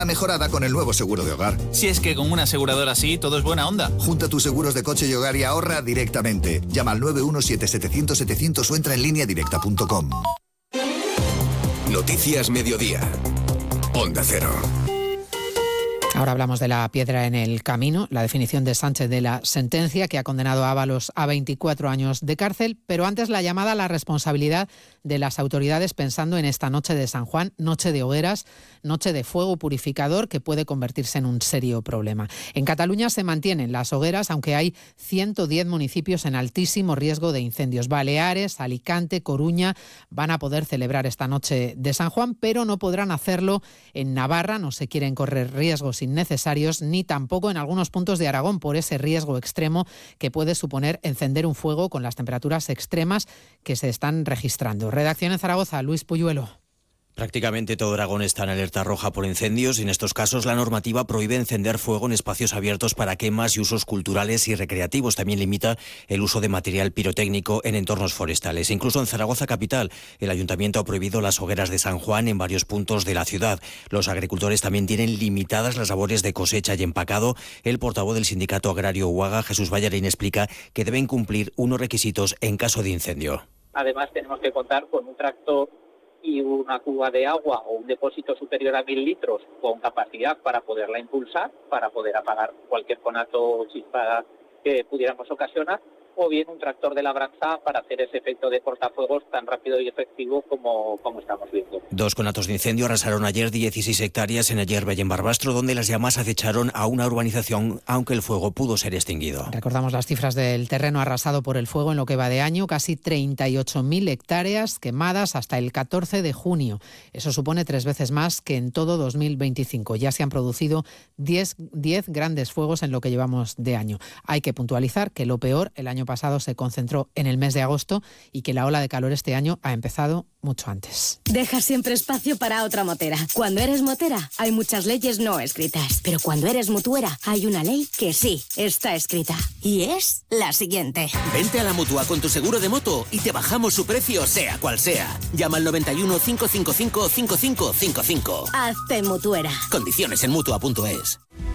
Mejorada con el nuevo seguro de hogar. Si es que con una aseguradora así, todo es buena onda. Junta tus seguros de coche y hogar y ahorra directamente. Llama al 917-700-700 o entra en lineadirecta.com. Noticias Mediodía. Onda Cero. Ahora hablamos de la piedra en el camino, la definición de Sánchez de la sentencia que ha condenado a Ábalos a 24 años de cárcel, pero antes la llamada a la responsabilidad de las autoridades pensando en esta noche de San Juan, noche de hogueras, noche de fuego purificador que puede convertirse en un serio problema. En Cataluña se mantienen las hogueras, aunque hay 110 municipios en altísimo riesgo de incendios. Baleares, Alicante, Coruña van a poder celebrar esta noche de San Juan, pero no podrán hacerlo en Navarra, no se quieren correr riesgos innecesarios, ni tampoco en algunos puntos de Aragón por ese riesgo extremo que puede suponer encender un fuego con las temperaturas extremas que se están registrando. Redacción en Zaragoza, Luis Puyuelo. Prácticamente todo Aragón está en alerta roja por incendios y en estos casos la normativa prohíbe encender fuego en espacios abiertos para quemas y usos culturales y recreativos. También limita el uso de material pirotécnico en entornos forestales. Incluso en Zaragoza capital, el ayuntamiento ha prohibido las hogueras de San Juan en varios puntos de la ciudad. Los agricultores también tienen limitadas las labores de cosecha y empacado. El portavoz del sindicato agrario UAGA, Jesús Ballarín, explica que deben cumplir unos requisitos en caso de incendio. Además tenemos que contar con un tractor y una cuba de agua o un depósito superior a 1.000 litros con capacidad para poderla impulsar, para poder apagar cualquier conato o chispa que pudiéramos ocasionar, o bien un tractor de labranza para hacer ese efecto de cortafuegos tan rápido y efectivo como estamos viendo. 2 conatos de incendio arrasaron ayer 16 hectáreas en Ayerbe y en Barbastro, donde las llamas acecharon a una urbanización, aunque el fuego pudo ser extinguido. Recordamos las cifras del terreno arrasado por el fuego en lo que va de año, casi 38.000 hectáreas quemadas hasta el 14 de junio. Eso supone 3 veces más que en todo 2025. Ya se han producido 10 grandes fuegos en lo que llevamos de año. Hay que puntualizar que lo peor el año pasado se concentró en el mes de agosto y que la ola de calor este año ha empezado mucho antes. Deja siempre espacio para otra motera. Cuando eres motera hay muchas leyes no escritas, pero cuando eres mutuera hay una ley que sí está escrita y es la siguiente. Vente a la Mutua con tu seguro de moto y te bajamos su precio sea cual sea. Llama al 91 555 5555. Hazte mutuera. Condiciones en Mutua.es.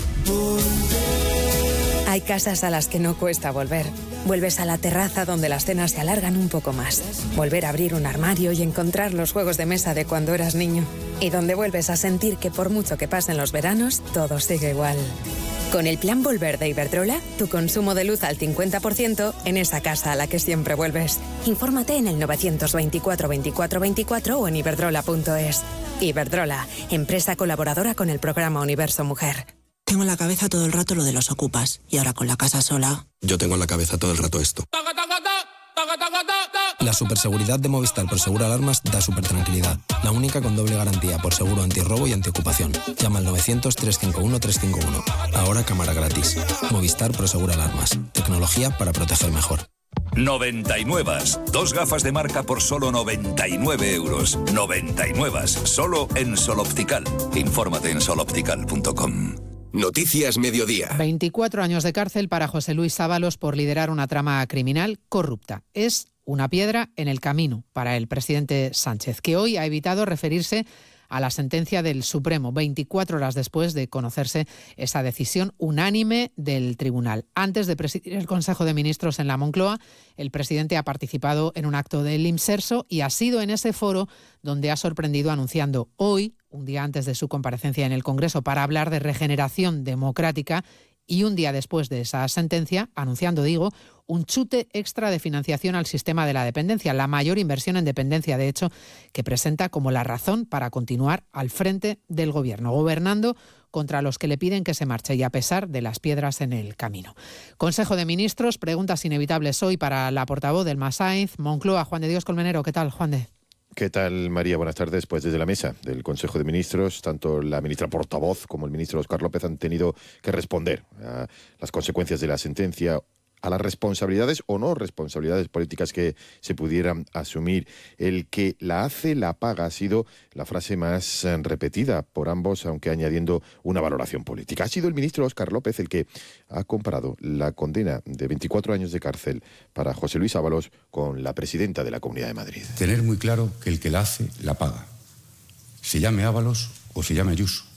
Hay casas a las que no cuesta volver. Vuelves a la terraza donde las cenas se alargan un poco más. Volver a abrir un armario y encontrar los juegos de mesa de cuando eras niño. Y donde vuelves a sentir que por mucho que pasen los veranos, todo sigue igual. Con el plan Volver de Iberdrola, tu consumo de luz al 50% en esa casa a la que siempre vuelves. Infórmate en el 924 24 24 o en iberdrola.es. Iberdrola, empresa colaboradora con el programa Universo Mujer. Tengo en la cabeza todo el rato lo de los ocupas y ahora con la casa sola. Yo tengo en la cabeza todo el rato esto. La superseguridad de Movistar por Seguro Alarmas da supertranquilidad. La única con doble garantía por seguro antirrobo y antiocupación. Llama al 900-351-351. Ahora cámara gratis. Movistar por Seguro Alarmas. Tecnología para proteger mejor. 99. 2 gafas de marca por solo 99 euros. 99. Solo en Sol Optical. Infórmate en soloptical.com. Noticias Mediodía. 24 años de cárcel para José Luis Ábalos por liderar una trama criminal corrupta. Es una piedra en el camino para el presidente Sánchez, que hoy ha evitado referirse a la sentencia del Supremo, 24 horas después de conocerse esa decisión unánime del tribunal. Antes de presidir el Consejo de Ministros en la Moncloa, el presidente ha participado en un acto del Imserso y ha sido en ese foro donde ha sorprendido anunciando hoy, un día antes de su comparecencia en el Congreso para hablar de regeneración democrática, y un día después de esa sentencia, anunciando, un chute extra de financiación al sistema de la dependencia, la mayor inversión en dependencia, de hecho, que presenta como la razón para continuar al frente del Gobierno, gobernando contra los que le piden que se marche y a pesar de las piedras en el camino. Consejo de Ministros, preguntas inevitables hoy para la portavoz del Masainz, Moncloa, Juan de Dios Colmenero. ¿Qué tal, Juan de? ¿Qué tal, María? Buenas tardes. Pues desde la mesa del Consejo de Ministros, tanto la ministra portavoz como el ministro Óscar López han tenido que responder a las consecuencias de la sentencia, a las responsabilidades o no responsabilidades políticas que se pudieran asumir. El que la hace, la paga, ha sido la frase más repetida por ambos, aunque añadiendo una valoración política. Ha sido el ministro Óscar López el que ha comparado la condena de 24 años de cárcel para José Luis Ábalos con la presidenta de la Comunidad de Madrid. Tener muy claro que el que la hace, la paga. Se llame Ábalos o se llame Ayuso.